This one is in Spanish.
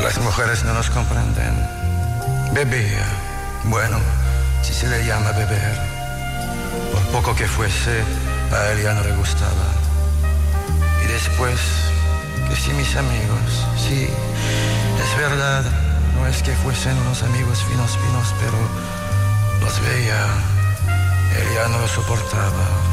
Las mujeres no nos comprenden. Bebía, bueno, si se le llama beber. Por poco que fuese, a él ya no le gustaba. Y después, que si mis amigos, sí, es verdad, no es que fuesen unos amigos finos, pero los veía, él ya no lo soportaba.